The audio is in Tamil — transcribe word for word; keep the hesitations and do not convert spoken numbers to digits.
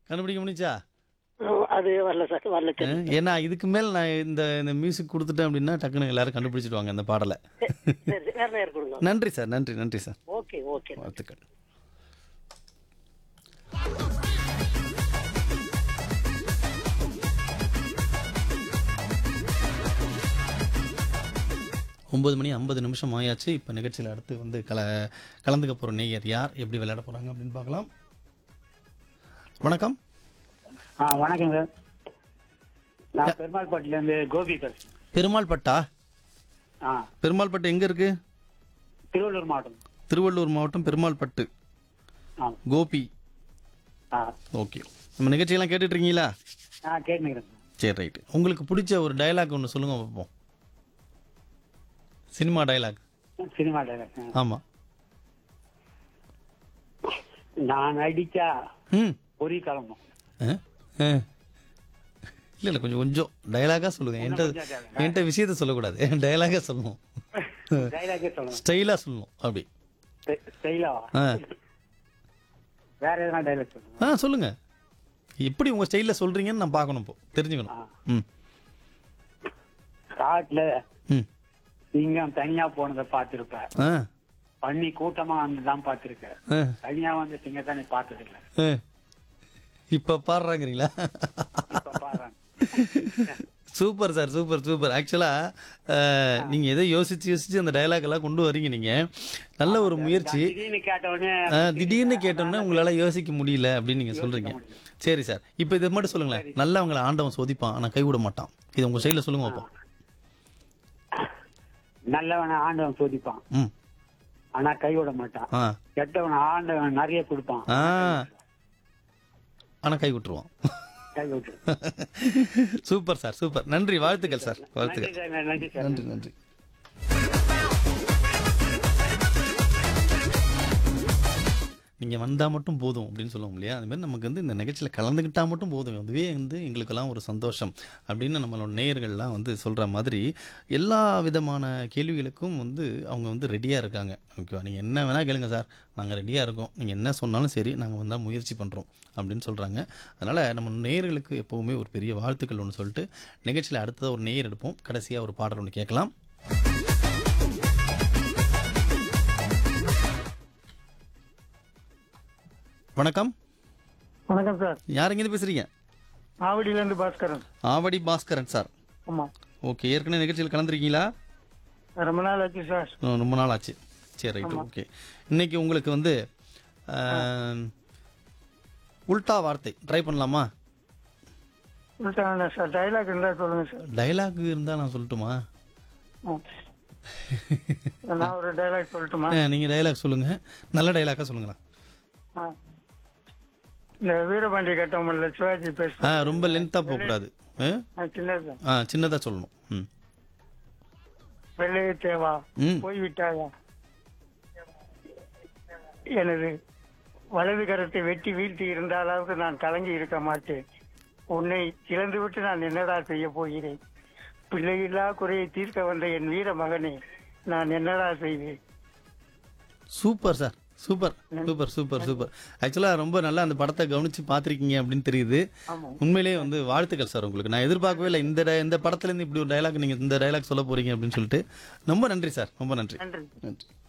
கண்டுபிடிக்க முடிஞ்சா? அஹ் அது வரல சார், வரல அ சார். ஏன்னா இதுக்கு மேல நான் இந்த இந்த மியூசிக் குடுத்துட்டேன் அப்டின்னா, டக்குனு எல்லாரும் கண்டுபிடிச்சுடுவாங்க அந்த பாடல. சரி, சரி, வேற நேரம் கொடுங்க. நன்றி சார். நன்றி, நன்றி சார். Okay, okay. வாழ்த்துக்கள். ஒன்பது மணி ஐம்பது நிமிஷம் ஆயாச்சு. இப்ப நிகழ்ச்சியில அடுத்து வந்து கல கலந்துக்க போற நேயர் யார்? எப்படி விளையாட போறாங்க அப்படின்னு பார்க்கலாம். வணக்கம். ஆ வணக்கம் சார். நான் பெருமாள்பட்டிலேருந்து கோபி பேசுறேன். பெருமாள் பட்டா? ஆ பெருமாள் பட்டு எங்க இருக்கு? திருவள்ளூர் மாவட்டம். திருவள்ளூர் மாவட்டம் பெருமாள் பட்டு. ஆ கோபி. ஆ ஓகே. நம்ம நிகழ்ச்சியெல்லாம் கேட்டுட்டு இருக்கீங்களா? ஆ கேட்டுக்கிறேன் சார். சரி, ரைட். உங்களுக்கு பிடிச்ச ஒரு டயலாக் ஒன்று சொல்லுங்க பார்ப்போம். Cinema dialogue. Cinema direct. ஆமா. நான் அடிச்சா ம். பொறி கிளம்பும். ஆ? ஆ. இல்ல இல்ல கொஞ்சம் கொஞ்சம் டயலாகா சொல்லுங்க. என்கிட்ட கொஞ்சம் dialogue. என்கிட்ட விஷயத்த சொல்லக்கூடாது. டயலாகா சொல்லணும். டைலாக்கே சொல்லணும். ஸ்டைலா சொல்லணும் அப்படி. ஸ்டைலாவா? ஆ. வேற எதனா டைலாக் சொல்லணும். ஆ சொல்லுங்க. எப்படி உங்க ஸ்டைல்ல சொல்றீங்கன்னு நான் பார்க்கணும் இப்போ. தெரிஞ்சுக்கணும். ம். காட்டுல ம். சிங்கம் தனியா போனதை பார்த்திருப்ப. ஆ. பண்ணி கூட்டமா வந்துதான் பார்த்திருக்க. ஆ. தனியா வந்து சிங்கத்தை நீ பார்த்தது இல்ல. ஆ. இப்ப பாடுறாங்கிறீங்களா? இப்ப பாருங்க. Super sir, super super. ஆக்சுவலா நீங்க எதை யோசிச்சு யோசிச்சு அந்த டயலாக் எல்லாம் கொண்டு வரீங்க நீங்க. நல்ல ஒரு முயற்சி. திடீர்னு கேட்ட உடனே ஆ, திடீர்னு கேட்டோம்னா உங்களால யோசிக்க முடியல அப்படின்னு நீங்க சொல்றீங்க. சரி சார். இப்போ இதை மட்டும் சொல்லுங்களேன். நல்லா அவங்கள ஆண்டவன் சோதிப்பான் ஆனா கைவிட மாட்டான். இது உங்க ஸ்டைல சொல்லுங்க பார்ப்போம். நல்லவனை ஆண்டவன் சோதிப்பான் ம். ஆனா கைவிட மாட்டான். ஆ. கெட்டவனை ஆண்டவன் நிறைய கொடுப்பான். ஆ. ஆனா கை விட்டுருவான். கை விட்டு. Super sir, super. நன்றி, வாழ்த்துக்கள் சார், நன்றி வாழ்த்துக்கள். சார், நன்றி சார். நன்றி, நன்றி. நீங்கள் வந்தால் மட்டும் போதும் அப்படின்னு சொல்லுவோம் இல்லையா? அதுமாதிரி நமக்கு வந்து இந்த நிகழ்ச்சியில் கலந்துக்கிட்டால் மட்டும் போதும், அதுவே வந்து எங்களுக்கெல்லாம் ஒரு சந்தோஷம் அப்படின்னு நம்மளோட நேயர்கள்லாம் வந்து சொல்கிற மாதிரி எல்லா விதமான கேள்விகளுக்கும் வந்து அவங்க வந்து ரெடியாக இருக்காங்க. ஓகேவா? நீங்கள் என்ன வேணால் கேளுங்க சார், நாங்கள் ரெடியாக இருக்கோம், நீங்கள் என்ன சொன்னாலும் சரி, நாங்கள் வந்தால் முயற்சி பண்ணுறோம் அப்படின்னு சொல்கிறாங்க. அதனால் நம்ம நேயர்களுக்கு எப்போவுமே ஒரு பெரிய வாழ்த்துக்கள் ஒன்று சொல்லிட்டு நிகழ்ச்சியில் அடுத்ததாக ஒரு நேயர் எடுப்போம். கடைசியாக ஒரு பாடல் ஒன்று கேட்கலாம். வணக்கம். வணக்கம் சார். யாருங்க பேசுறீங்க? ஆவடியில இருந்து பாஸ்கரன். ஆவடி பாஸ்கரன் சார். ஆமா. ஓகே. ஏற்கனவே நிகழ்ச்சியில் கலந்துருக்கீங்களா? ரொம்ப நாள் ஆச்சு சார். ஆ, ரொம்ப நாள் ஆச்சு. சரி, ரைட்டு. ஓகே. இன்னைக்கு உங்களுக்கு வந்து ஆம், உல்டா வார்த்தை ட்ரை பண்ணலாமா? சார் டைலாக் இருந்தா சொல்லுங்க சார். டைலாக் இருந்தால் நான் சொல்லட்டுமா? நான் ஒரு டைலாக் சொல்லட்டுமா? ஆ, நீங்க டைலாக் சொல்லுங்க. நல்ல டைலாக்கா சொல்லுங்களா? ஆ. இந்த வீரபாண்டி கட்டமல்ல சிவாஜி ஆ, பேசுறேன். ரொம்ப லென்த்தா போகக்கூடாது. ஆ? சின்னது. ஆ, சின்னதா சொல்லணும். ம். வெள்ளைய தேவா ம். போய்விட்டாயா? எனது வலது கரத்தை வெட்டி வீழ்த்தி இருந்தாலாவது நான் கலங்கி இருக்க மாட்டேன். உன்னை இழந்து விட்டு நான் என்னடா செய்ய போகிறேன்? பிள்ளையில்லா குறையை தீர்க்க வந்த என் வீர மகனே, நான் என்னடா செய்வேன்? Super sir, super super super super. ஆக்சுவலாக ரொம்ப நல்லா அந்த படத்தை கவனிச்சு பார்த்துருக்கீங்க அப்படின்னு தெரியுது. ஆமா. உண்மையிலேயே வந்து வாழ்த்துக்கள் சார் உங்களுக்கு. நான் எதிர்பார்க்கவே இல்லை இந்த di- இந்த படத்துலேருந்து இப்படி ஒரு டைலாக் நீங்கள் இந்த டைலாக் சொல்ல போறீங்க அப்படின்னு சொல்லிட்டு. ரொம்ப நன்றி சார், ரொம்ப நன்றி. நன்றி. நன்றி.